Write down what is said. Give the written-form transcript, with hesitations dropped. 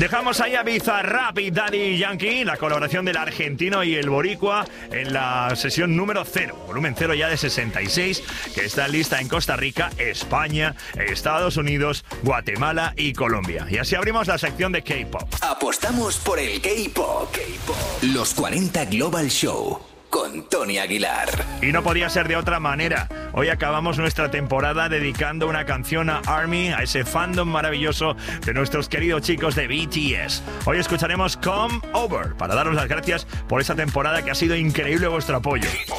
Dejamos ahí a Bizarrap y Daddy Yankee, la colaboración del argentino y el boricua en la sesión número 0, volumen 0 ya de 66, que está lista en Costa Rica, España, Estados Unidos, Guatemala y Colombia. Y así abrimos la sección de K-Pop. Apostamos por el K-Pop. Los 40 Global Show con Tony Aguilar. Y no podía ser de otra manera. Hoy acabamos nuestra temporada dedicando una canción a ARMY, a ese fandom maravilloso de nuestros queridos chicos de BTS. Hoy escucharemos Come Over para daros las gracias por esa temporada que ha sido increíble vuestro apoyo.